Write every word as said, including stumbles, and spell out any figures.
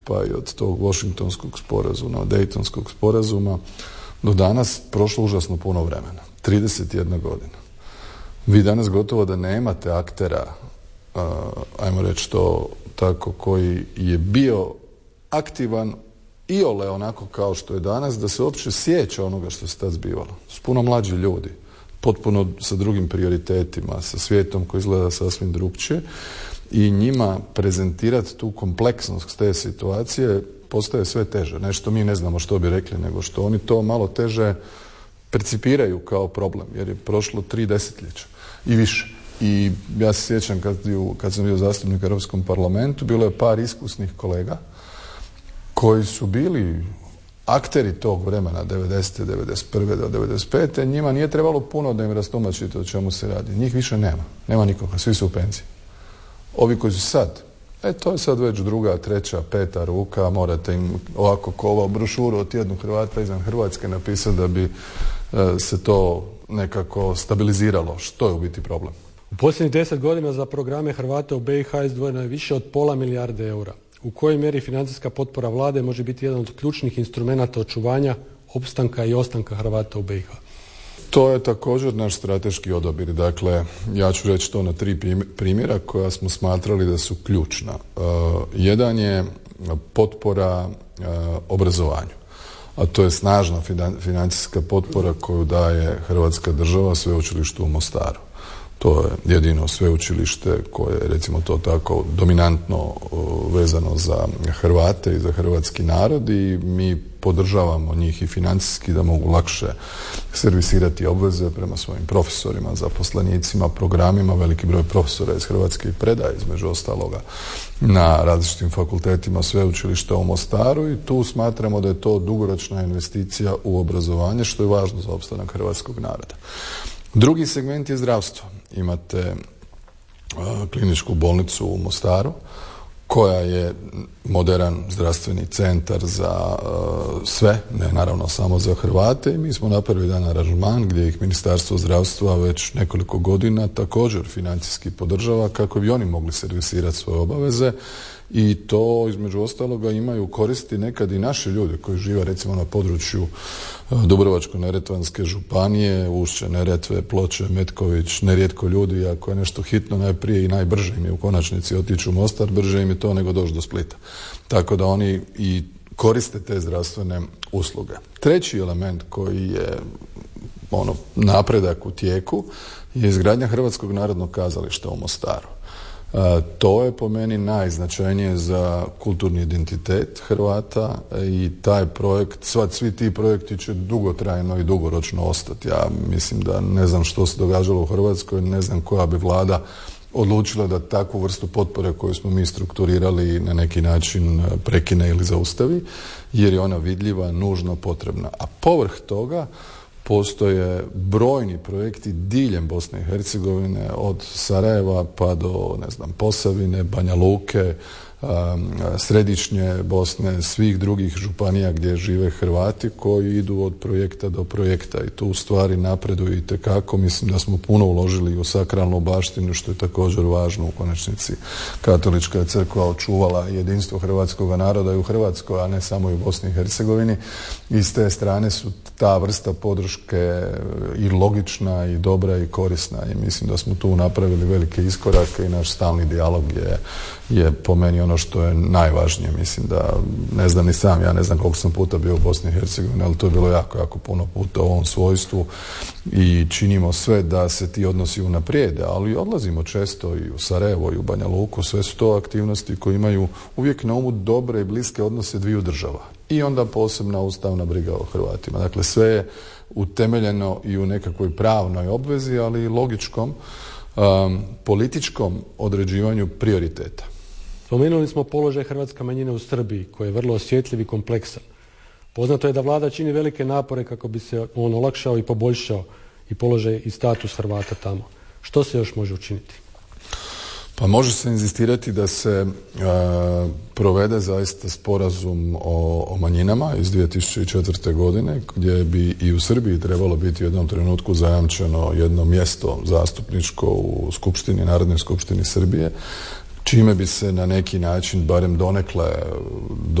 pa i od tog Washingtonskog sporazuma, Daytonskog sporazuma, do danas prošlo užasno puno vremena. trideset jedna godina. Vi danas gotovo da nemate aktera, uh, ajmo reći to tako, koji je bio aktivan iole onako kao što je danas, da se uopće sjeća onoga što se tad zbivalo. Su puno mlađi ljudi, potpuno sa drugim prioritetima, sa svijetom koji izgleda sasvim drukčije, i njima prezentirati tu kompleksnost te situacije postaje sve teže. Nešto mi ne znamo što bi rekli, nego što oni to malo teže percipiraju kao problem, jer je prošlo tri desetljeća i više. I ja se sjećam kad, kad sam bio zastupnik u Europskom parlamentu, bilo je par iskusnih kolega koji su bili akteri tog vremena, devedesete, devedeset prve do devedeset pete Njima nije trebalo puno da im rastumačite o čemu se radi. Njih više nema. Nema nikoga. Svi su u penziji. Ovi koji su sad, e to je sad već druga, treća, peta ruka, morate im ovako ko ovo brošuru o tjednu Hrvata izvan Hrvatske napisati da bi e, se to nekako stabiliziralo. Što je u biti problem? U posljednjih deset godina za programe Hrvata u B i H izdvojeno je više od pola milijarde eura. U kojoj mjeri financijska potpora vlade može biti jedan od ključnih instrumenata očuvanja, opstanka i ostanka Hrvata u B i H? To je također naš strateški odabir. Dakle, ja ću reći to na tri primjera koja smo smatrali da su ključna. Uh, jedan je potpora uh, obrazovanju, a to je snažna financijska potpora koju daje Hrvatska država sveučilištu u Mostaru. To je jedino sveučilište koje je, recimo to tako, dominantno vezano za Hrvate i za hrvatski narod, i mi podržavamo njih i financijski da mogu lakše servisirati obveze prema svojim profesorima, zaposlenicima, programima. Veliki broj profesora iz Hrvatske i predaje, između ostaloga, na različitim fakultetima sveučilišta u Mostaru, i tu smatramo da je to dugoročna investicija u obrazovanje, što je važno za opstanak hrvatskog naroda. Drugi segment je zdravstvo. Imate uh, kliničku bolnicu u Mostaru koja je moderan zdravstveni centar za uh, sve, ne naravno samo za Hrvate, i mi smo napravili jedan aranžman gdje ih Ministarstvo zdravstva već nekoliko godina također financijski podržava kako bi oni mogli servisirati svoje obaveze, i to između ostaloga imaju koristi nekad i naši ljudi koji žive recimo na području Dubrovačko-neretvanske županije, Ušće, Neretve, Ploče, Metković. Nerijetko ljudi, ako je nešto hitno, najprije i najbrže im je u konačnici otići u Mostar, brže im je to nego doći do Splita. Tako da oni i koriste te zdravstvene usluge. Treći element koji je ono napredak u tijeku je izgradnja Hrvatskog narodnog kazališta u Mostaru. Uh, to je po meni najznačajnije za kulturni identitet Hrvata, i taj projekt, sva, svi ti projekti će dugotrajno i dugoročno ostati. Ja mislim da ne znam što se događalo u Hrvatskoj, ne znam koja bi vlada odlučila da takvu vrstu potpore koju smo mi strukturirali na neki način prekine ili zaustavi, jer je ona vidljiva, nužno potrebna. A povrh toga postoje brojni projekti diljem Bosne i Hercegovine, od Sarajeva pa do, ne znam, Posavine, Banja Luke, središnje Bosne, svih drugih županija gdje žive Hrvati, koji idu od projekta do projekta, i tu stvari napreduju itekako. Mislim da smo puno uložili u sakralnu baštinu, što je također važno. U konačnici Katolička je crkva očuvala jedinstvo hrvatskog naroda i u Hrvatskoj, a ne samo i u Bosni i Hercegovini. I s te strane su ta vrsta podrške i logična i dobra i korisna, i mislim da smo tu napravili velike iskorake, i naš stalni dijalog je, je po meni ono što je najvažnije. Mislim da, ne znam ni sam, ja ne znam koliko sam puta bio u Bosni i Hercegovini, ali to je bilo jako, jako puno puta u ovom svojstvu, i činimo sve da se ti odnosi unaprijede, ali odlazimo često i u Sarajevo i u Banja Luku. Sve su to aktivnosti koje imaju uvijek na umu dobre i bliske odnose dviju država, i onda posebna ustavna briga o Hrvatima. Dakle, sve je utemeljeno i u nekakvoj pravnoj obvezi, ali i logičkom um, političkom određivanju prioriteta. Spomenuli smo položaj hrvatske manjine u Srbiji, koji je vrlo osjetljiv i kompleksan. Poznato je da vlada čini velike napore kako bi se on olakšao i poboljšao i položaj i status Hrvata tamo. Što se još može učiniti? Pa može se inzistirati da se e, provede zaista sporazum o, o manjinama iz dvije tisuće četvrte. godine, gdje bi i u Srbiji trebalo biti u jednom trenutku zajamčeno jedno mjesto zastupničko u skupštini, Narodnoj skupštini Srbije, čime bi se na neki način barem donekle